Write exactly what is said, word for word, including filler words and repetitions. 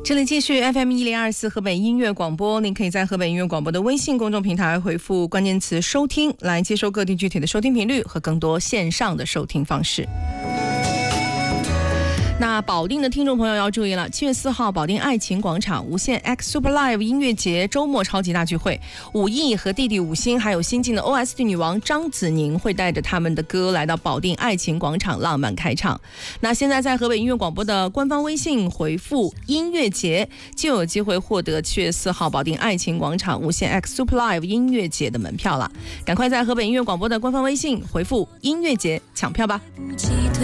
这里继续 F M 一零二四河北音乐广播，您可以在河北音乐广播的微信公众平台回复关键词收听，来接收各地具体的收听频率和更多线上的收听方式。那保定的听众朋友要注意了，七月四号保定爱情广场无限 X Super Live 音乐节周末超级大聚会，武艺和弟弟五星还有新晋的 O S T 女王张子宁会带着他们的歌来到保定爱情广场浪漫开唱。那现在在河北音乐广播的官方微信回复音乐节，就有机会获得七月四号保定爱情广场无限 X Super Live 音乐节的门票了。赶快在河北音乐广播的官方微信回复音乐节抢票吧。